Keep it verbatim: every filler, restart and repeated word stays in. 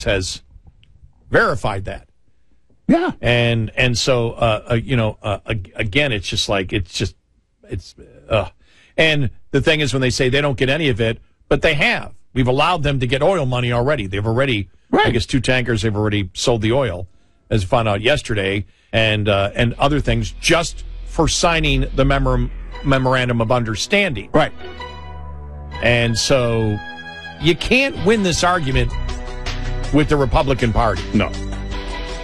has verified that. Yeah. And and so, uh, uh, you know, uh, again, it's just like, it's just, it's, uh. And the thing is when they say they don't get any of it, but they have. We've allowed them to get oil money already. They've already, right. I guess, two tankers, they've already sold the oil, as I found out yesterday, and uh, and other things just for signing the memor- memorandum of understanding. Right. And so you can't win this argument with the Republican Party. No.